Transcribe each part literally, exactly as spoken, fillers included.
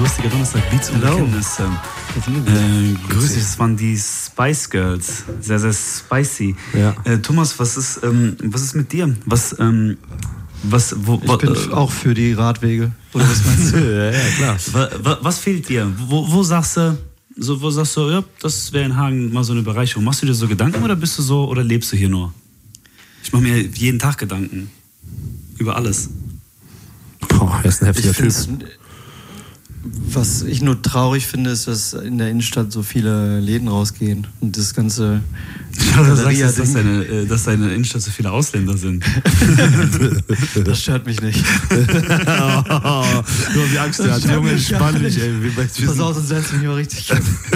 lustiger Donnerstag, Beats und Erkenntnis. Äh, grüß dich, das waren die Spice Girls. Sehr, sehr spicy. Ja. Äh, Thomas, was ist, ähm, was ist mit dir? Was, ähm, was, wo, ich bin äh, auch für die Radwege. Oder was meinst du? Ja, ja, klar. Was, was fehlt dir? Wo, wo sagst du, so, wo sagst du, ja, das wäre in Hagen mal so eine Bereicherung? Machst du dir so Gedanken oder bist du so, oder lebst du hier nur? Ich mache mir jeden Tag Gedanken. Über alles. Boah, er ist ein heftiger Typ. Was ich nur traurig finde, ist, dass in der Innenstadt so viele Läden rausgehen. Und das ganze... Ja, du sagst, dass, dass, deine, dass deine Innenstadt so viele Ausländer sind. Das stört mich nicht. Oh, du hast die Angst, der hat. Junge, entspann dich, ey. Pass auf, sonst setzt mich immer richtig.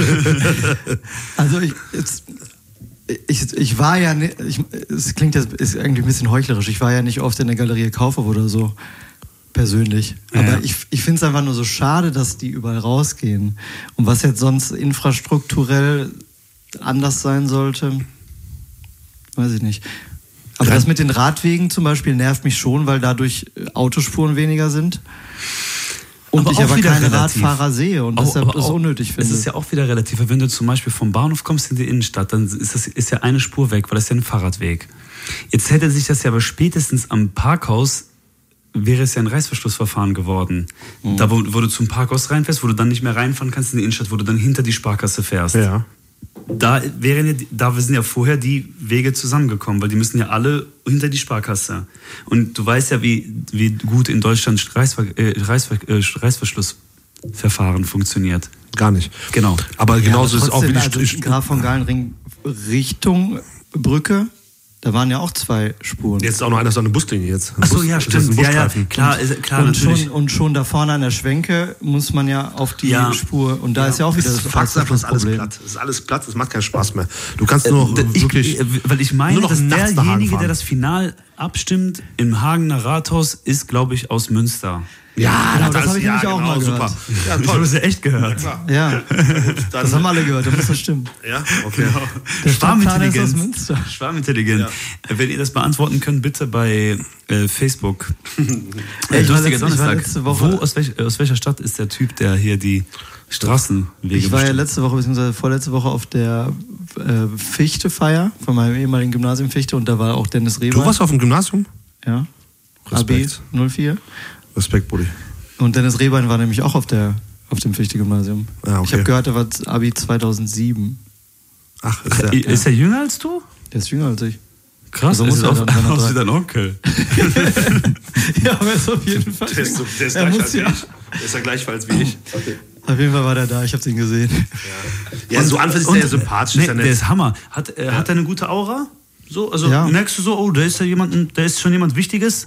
Also ich... Jetzt, Ich, ich war ja nicht, ich, es klingt jetzt ist eigentlich ein bisschen heuchlerisch, ich war ja nicht oft in der Galerie Kaufhof oder so, persönlich. Aber ja. ich, ich finde es einfach nur so schade, dass die überall rausgehen. Und was jetzt sonst infrastrukturell anders sein sollte, weiß ich nicht. Aber ja. das mit den Radwegen zum Beispiel nervt mich schon, weil dadurch Autospuren weniger sind. Und aber ich aber keine relativ. Radfahrer sehe und deshalb auch, das auch, unnötig finde. Es ist ja auch wieder relativ. Wenn du zum Beispiel vom Bahnhof kommst in die Innenstadt, dann ist, das, ist ja eine Spur weg, weil das ist ja ein Fahrradweg. Jetzt hätte sich das ja aber spätestens am Parkhaus, wäre es ja ein Reißverschlussverfahren geworden. Mhm. Da, wo, wo du zum Parkhaus reinfährst, wo du dann nicht mehr reinfahren kannst in die Innenstadt, wo du dann hinter die Sparkasse fährst. Ja. Da, wären ja, da sind ja vorher die Wege zusammengekommen, weil die müssen ja alle hinter die Sparkasse. Und du weißt ja, wie, wie gut in Deutschland Reißver, äh, Reißver, äh, Reißverschlussverfahren funktioniert. Gar nicht. Genau. Aber genauso ja, aber trotzdem, ist es auch wie die also Graf von Galenring Richtung Brücke. Da waren ja auch zwei Spuren. Jetzt ist auch noch einer so eine Buslinie jetzt. Ach so, ja, stimmt. Ja, ja, klar, ist, klar, und, schon, und schon da vorne an der Schwenke muss man ja auf die ja. Spur. Und da ja. ist ja auch wieder das Fakt, das ist alles platt. Das ist alles platt, das macht keinen Spaß mehr. Du kannst nur äh, ich, wirklich... Weil ich meine, dass derjenige, der das Final abstimmt im Hagener Rathaus, ist, glaube ich, aus Münster. Ja, genau, das habe ich nämlich ja, auch genau, mal gehört. Super. Ja, toll. Ich habe es ja echt gehört. Ja, ja. Das haben alle gehört, da muss das stimmen. Ja, okay. Genau. Der Schwarmintelligenz. Schwarmintelligenz. Ja. Wenn ihr das beantworten könnt, bitte bei äh, Facebook. Ey, Lustiger Donnerstag. Wo, aus, welch, aus welcher Stadt ist der Typ, der hier die Straßenwege Ich war bestimmt? ja letzte Woche, beziehungsweise vorletzte Woche auf der äh, Fichte-Feier von meinem ehemaligen Gymnasium Fichte und da war auch Dennis Rehbein. Du warst auf dem Gymnasium? Ja. A B null vier. Respekt, Buddy. Und Dennis Rehbein war nämlich auch auf, der, auf dem Fichte-Gymnasium. Ah, okay. Ich habe gehört, er war Abi zweitausendsieben. Ach, ist er, ist er jünger als du? Der ist jünger als ich. Krass, also muss er dann aus wie dein Onkel. Ja, aber er ist auf jeden Fall. Der ist, so, der ist gleich als ja. ich. Der ist ja gleichfalls wie ich. Okay. Auf jeden Fall war der da, ich habe ihn gesehen. Ja, ja, so anfangs ist der sympathisch. Nee, ist ja der ist Hammer. Hat, äh, ja. hat er eine gute Aura? So, also ja. merkst du so, oh, da ist ja jemand, da ist schon jemand Wichtiges?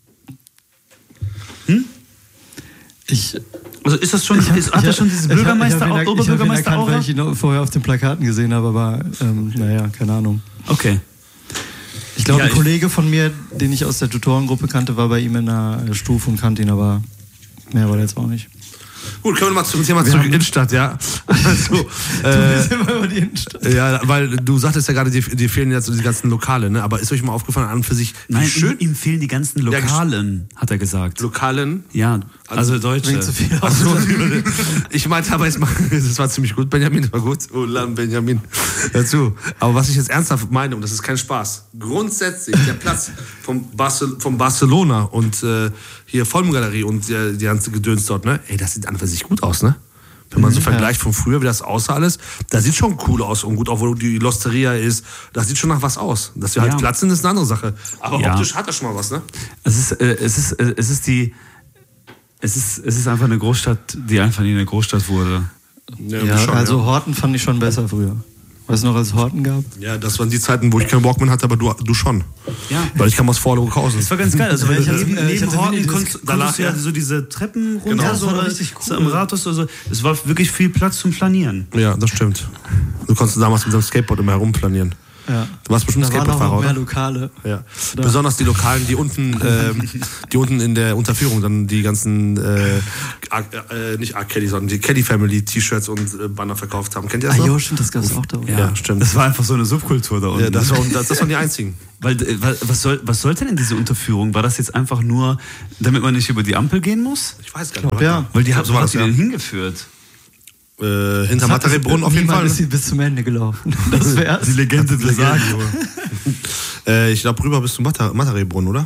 Hm? Ich, also ist das schon, ich, ist, hat er schon diese Bürgermeister, ich, ich Oberbürgermeister erkannt, weil ich ihn vorher auf den Plakaten gesehen habe, aber ähm, naja, keine Ahnung. Okay. Ich glaube, ja, ein Kollege von mir, den ich aus der Tutorengruppe kannte, war bei ihm in der Stufe und kannte ihn, aber mehr war der jetzt auch nicht. Gut, können wir mal zum Thema zurück. Innenstadt, ja. Also, äh, du über die Innenstadt. Ja, weil du sagtest ja gerade, dir, dir fehlen jetzt so die ganzen Lokale, ne? Aber ist euch mal aufgefallen, an und für sich, Nein, schön ihm fehlen die ganzen Lokalen, ja, hat er gesagt. Lokalen? Ja, also, also Deutsche. Zu viel also, ich meinte aber, es war ziemlich gut, Benjamin, war gut. Oh, Lamm, Benjamin. Dazu. Aber was ich jetzt ernsthaft meine, und das ist kein Spaß, grundsätzlich der Platz vom, Barcel- vom Barcelona und äh, hier Vollmond-Galerie und die, die ganze Gedöns dort, ne? Ey, das sieht an und für sich gut aus, ne? Wenn man so vergleicht von früher, wie das aussah alles, das sieht schon cool aus und gut, auch wo die Losteria ist, das sieht schon nach was aus. Dass wir halt ja. Platz sind, ist eine andere Sache. Aber ja. optisch hat das schon mal was, ne? Es ist, äh, es ist, äh, es ist die, es ist, es ist einfach eine Großstadt, die einfach nie eine Großstadt wurde. Ja, ja schon, also ja. Horten fand ich schon besser früher. Weißt du noch, als es Horten gab? Ja, das waren die Zeiten, wo ich keinen Walkman hatte, aber du, du schon. Ja. Weil ich kam aus Vorlaughausen. Das war ganz geil. Also, weil ich neben, äh, neben Horten konntest, da konntest du ja so diese Treppen runter, genau. so, das war richtig cool. So am Rathaus. Also, es war wirklich viel Platz zum Planieren. Ja, das stimmt. Du konntest damals mit deinem Skateboard immer herumplanieren. Ja. Du warst bestimmt Da waren Skateboardfahrer, auch noch mehr oder? Lokale. Ja. Besonders die Lokalen, die unten, ähm, die unten in der Unterführung dann die ganzen, äh, Ar- äh, nicht R-Kelly, sondern die Kelly Family T-Shirts und äh, Banner verkauft haben. Kennt ihr das Ah, noch? jo, stimmt, das gab es auch da. Ja, ja, stimmt. Das war einfach so eine Subkultur da unten. Ja, das, war, das, das waren die einzigen. Weil, äh, wa- was, soll, was sollte denn diese Unterführung? War das jetzt einfach nur, damit man nicht über die Ampel gehen muss? Ich weiß gar nicht. Ja. Weil die Ich hat, glaub, so wo war hat das, die ja. denn hingeführt? Äh, hinter Matterey-Brunnen auf jeden Niemand Fall. ist sie bis zum Ende gelaufen. Das wär's. Die Legende besagt. äh, ich glaube, rüber bis zum Matter- Matterey-Brunnen, oder?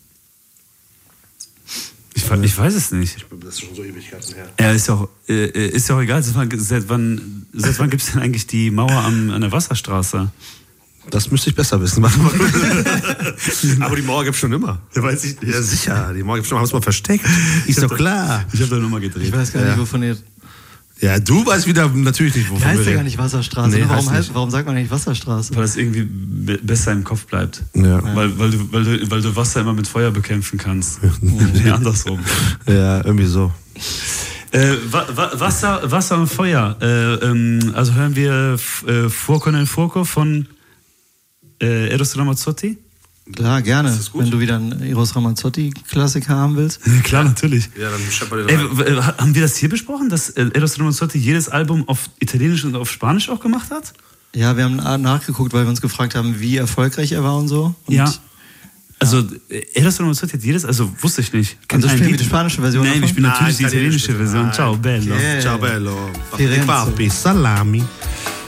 Ich, we- ich weiß es nicht. Das ist schon so Ewigkeiten her. Ja, ist ja auch, äh, ist ja auch egal. Seit wann, seit wann, seit wann gibt es denn eigentlich die Mauer am, an der Wasserstraße? Das müsste ich besser wissen. Warte mal. Aber die Mauer gibt es schon immer. Ja, weiß ich Ja, sicher. Die Mauer gibt es schon immer. Haben wir es mal versteckt? Ist doch klar. Ich habe da nochmal gedreht. Ich weiß gar nicht, Ja. wovon ihr... Ja, du weißt wieder natürlich nicht, wovon Die heißt wir ja gar reden. nicht Wasserstraße. Nee, ne? warum, heißt heißt, nicht. warum sagt man eigentlich Wasserstraße? Weil das irgendwie be- besser im Kopf bleibt. Ja. Weil, weil, du, weil, du, weil du Wasser immer mit Feuer bekämpfen kannst. Nee, andersrum. Ja, irgendwie so. Äh, wa, wa, Wasser, Wasser und Feuer. Äh, ähm, also hören wir f- äh, Fuoco nel Fuoco von äh, Eros Ramazzotti? Klar, gerne. Ist das gut? Wenn du wieder einen Eros Ramazzotti-Klassiker haben willst. Ja, klar, natürlich. Ja, dann scheppert Ey, ihr w- w- haben wir das hier besprochen, dass äh, Eros Ramazzotti jedes Album auf Italienisch und auf Spanisch auch gemacht hat? Ja, wir haben nachgeguckt, weil wir uns gefragt haben, wie erfolgreich er war und so. Und Ja. Also, äh, Eros Ramazzotti hat jedes, also wusste ich nicht. Also Ein spielen wir Lied? die spanische Version Nein, davon? ich spiele Nein, natürlich die italienische italienische Version. Nein. Ciao, bello. Okay. Ciao bello. Firenze. Papi, salami.